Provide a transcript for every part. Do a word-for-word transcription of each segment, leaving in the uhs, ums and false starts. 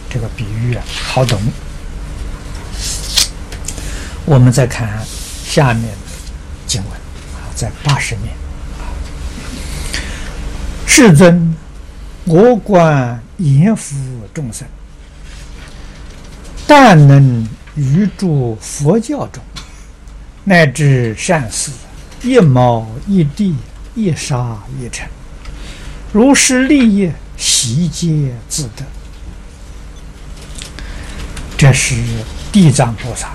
这个比喻啊好懂。我们再看下面的经文啊，在八十面啊，世尊，我观严福众生，但能于诸佛教中，乃至善事，一毛一地，一沙一尘，如是利益，悉皆自得。这是地藏菩萨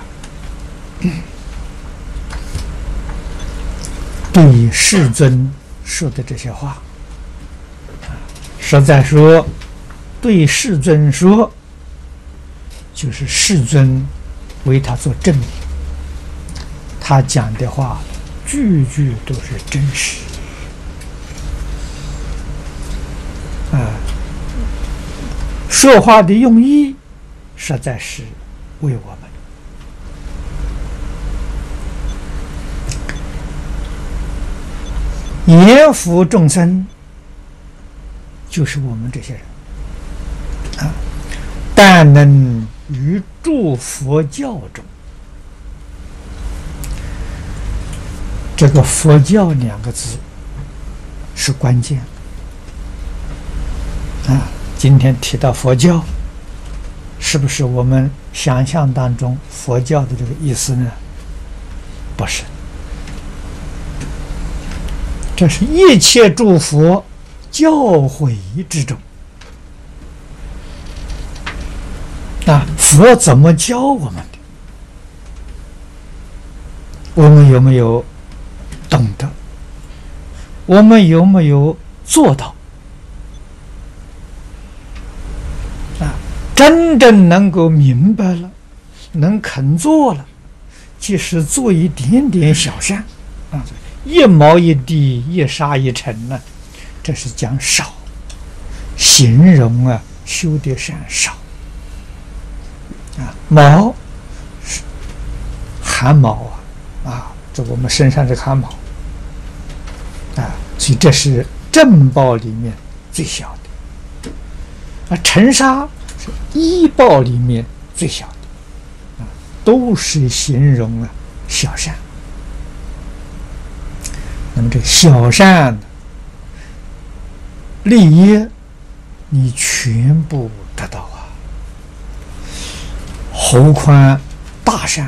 对世尊说的这些话，实在说，对世尊说，就是世尊为他做证明，他讲的话句句都是真实啊，说话的用意实在是为我们。严福众生，就是我们这些人啊，但能于诸佛教中，这个佛教两个字是关键啊。今天提到佛教，是不是我们想象当中佛教的这个意思呢？不是，这是一切诸佛教诲之中啊，佛怎么教我们的，我们有没有懂得？我们有没有做到？啊，真正能够明白了，能肯做了，即使做一点点小善啊，一毛一地，一沙一尘呢，这是讲少，形容啊修的善少啊，毛是汗毛啊啊，这我们身上这汗毛啊，所以这是正报里面最小的啊，尘沙是依报里面最小的啊，都是形容啊小善。那么这个小善利益你全部得到啊，何况大善？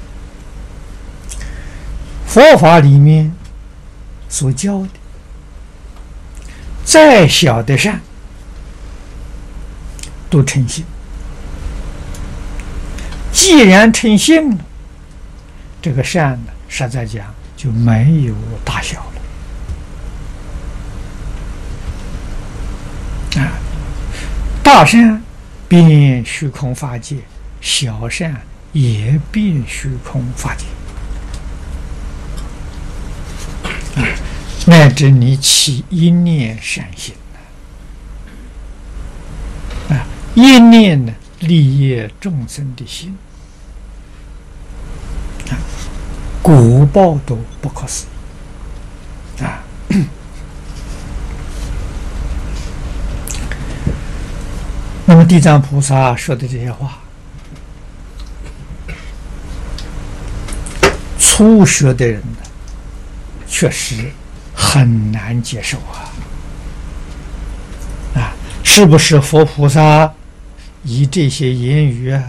佛法里面所教的再小的善都成性，既然成性了，这个善呢，实在讲就没有大小了啊！大善变虚空法界，小善也变虚空法界啊！乃至你起一念善心啊，一念呢利益众生的心啊，果报都不可思议啊！那么地藏菩萨说的这些话，初学的人呢，确实很难接受啊！啊，是不是佛菩萨以这些言语啊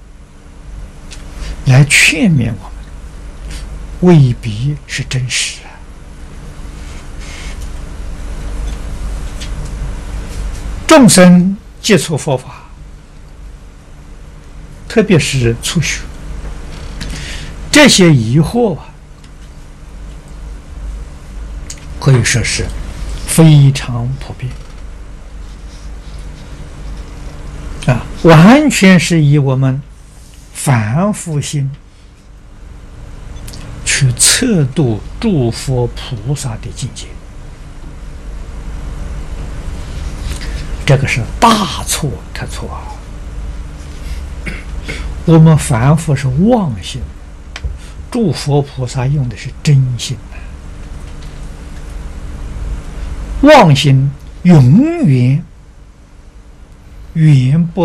来劝勉我们？未必是真实啊！众生接触佛法，特别是初学，这些疑惑啊，可以说是非常普遍啊，完全是以我们凡夫心去测度诸佛菩萨的境界，这个是大错特错啊！我们凡夫是妄心，诸佛菩萨用的是真心啊！妄心永远远不